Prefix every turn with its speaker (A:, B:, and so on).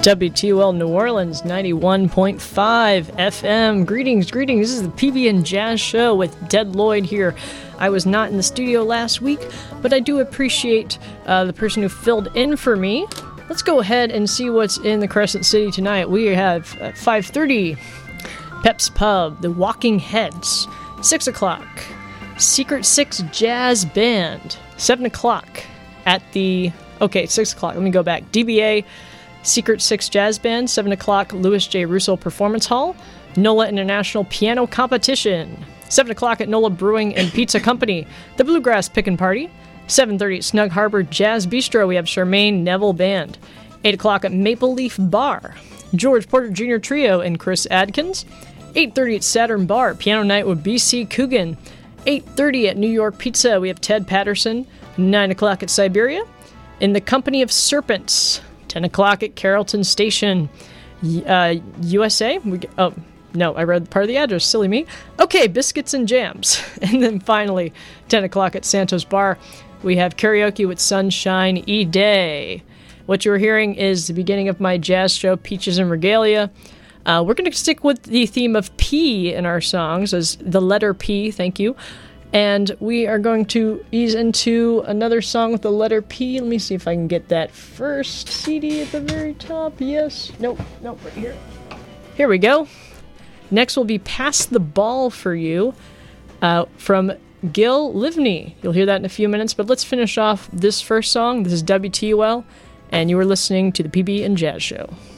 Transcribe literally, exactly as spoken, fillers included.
A: W T O L New Orleans, ninety-one point five F M. Greetings, greetings. This is the P B and Jazz Show with Dead Lloyd here. I was not in the studio last week, but I do appreciate uh, the person who filled in for me. Let's go ahead and see what's in the Crescent City tonight. We have at five thirty, Pep's Pub, The Walking Heads. six o'clock, Secret Six Jazz Band. seven o'clock at the... Okay, six o'clock. Let me go back. D B A, Secret Six Jazz Band. seven o'clock, Louis J. Russo Performance Hall. NOLA International Piano Competition. seven o'clock at NOLA Brewing and Pizza Company. The Bluegrass Pickin' Party. seven thirty at Snug Harbor Jazz Bistro. We have Charmaine Neville Band. eight o'clock at Maple Leaf Bar. George Porter Junior Trio and Chris Adkins. eight thirty at Saturn Bar. Piano Night with B C Coogan. eight thirty at New York Pizza. We have Ted Patterson. nine o'clock at Siberia. In the Company of Serpents. ten o'clock at Carrollton Station. Uh, U S A? We, oh, no, I read part of the address. Silly me. Okay, Biscuits and Jams. And then finally, ten o'clock at Santos Bar. We have karaoke with Sunshine E-Day. What you're hearing is the beginning of my jazz show, Peaches and Regalia. Uh, we're going to stick with the theme of P in our songs, as the letter P, thank you. And we are going to ease into another song with the letter P. Let me see if I can get that first C D at the very top. Yes. Nope. Nope. Right here. Here we go. Next will be Pass the Ball for You uh, from Gil Livney. You'll hear that in a few minutes, but let's finish off this first song. This is W T O L, and you are listening to the P B and Jazz Show.